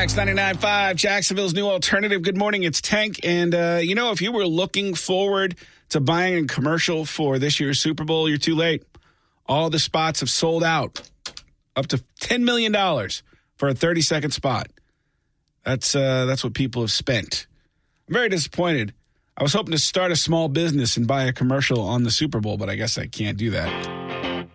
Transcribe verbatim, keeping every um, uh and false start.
X ninety-nine point five, Jacksonville's new alternative. Good morning, it's Tank. And, uh, you know, if you were looking forward to buying a commercial for this year's Super Bowl, you're too late. All the spots have sold out. Up to ten million dollars for a thirty-second spot. That's uh, that's what people have spent. I'm very disappointed. I was hoping to start a small business and buy a commercial on the Super Bowl, but I guess I can't do that.